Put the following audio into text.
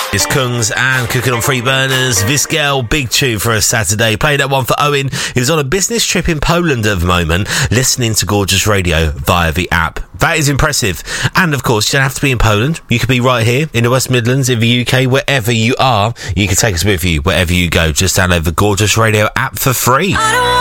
It's Kungs and Cooking on Free Burners. Vizquel, big tune for a Saturday. Playing that one for Owen, who's on a business trip in Poland at the moment, listening to Gorgeous Radio via the app. That is impressive. And of course, you don't have to be in Poland. You could be right here in the West Midlands, in the UK, wherever you are. You can take us with you wherever you go. Just download the Gorgeous Radio app for free.